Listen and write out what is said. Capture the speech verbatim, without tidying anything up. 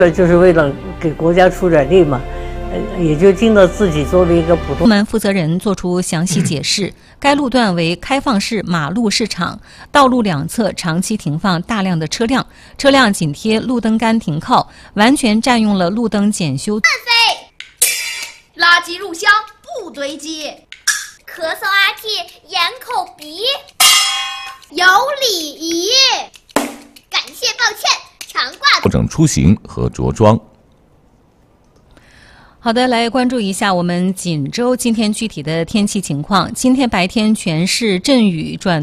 这就是为了给国家出点力嘛。呃，也就尽到自己作为一个普通。 部门负责人作出详细解释，该路段为开放式马路市场，道路两侧长期停放大量的车辆，车辆紧贴路灯杆停靠，完全占用了路灯检修。 慢飞，垃圾入箱不堆积， 咳嗽 R T 眼口鼻， 有礼仪。 感谢抱歉，常挂调整出行和着装。 好的，来关注一下我们锦州今天具体的天气情况。今天白天全市阵雨转